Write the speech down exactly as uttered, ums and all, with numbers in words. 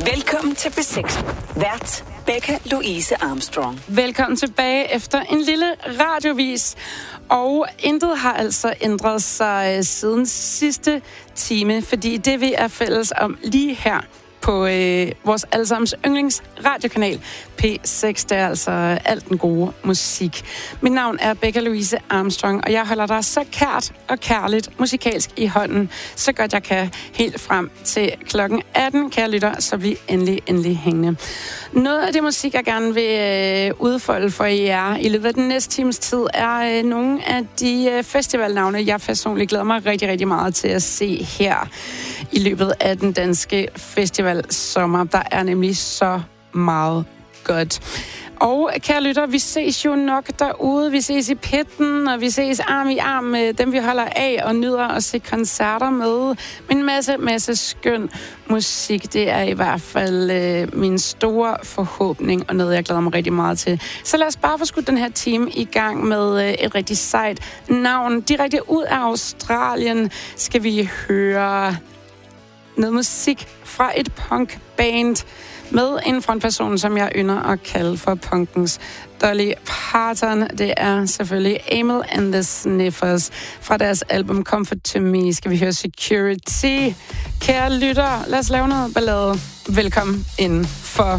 Velkommen til B seks. Vært Becca Louise Armstrong. Velkommen tilbage efter en lille radiovis. Og intet har altså ændret sig siden sidste time, fordi det vi er fælles om lige her på øh, vores allesammens yndlings radiokanal P seks, det er altså alt den gode musik. Mit navn er Becca Louise Armstrong, og jeg holder dig så kært og kærligt musikalsk i hånden, så godt jeg kan, helt frem til klokken atten, kære lytter, så vi endelig, endelig hængende. Noget af det musik, jeg gerne vil øh, udfolde for jer i løbet af den næste times tid, er øh, nogle af de øh, festivalnavne, jeg personligt glæder mig rigtig, rigtig meget til at se her i løbet af den danske festival sommer. Der er nemlig så meget godt. Og kære lytter, vi ses jo nok derude. Vi ses i pitten, og vi ses arm i arm med dem, vi holder af og nyder at se koncerter med. En masse, masse skøn musik. Det er i hvert fald øh, min store forhåbning, og noget, jeg glæder mig rigtig meget til. Så lad os bare få skudt den her time i gang med øh, et rigtig sejt navn. Direkte ud af Australien skal vi høre noget musik fra et punkband med en frontperson, som jeg ynder at kalde for punkens Dolly Parton. Det er selvfølgelig Amyl and the Sniffers. Fra deres album Comfort to Me skal vi høre Security. Kære lytter, lad os lave noget ballade. Velkommen inden for